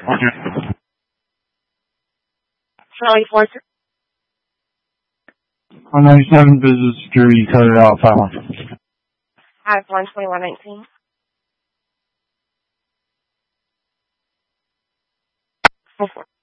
Charlie Forster. 197 business security, cut it out, 500. I have 12119.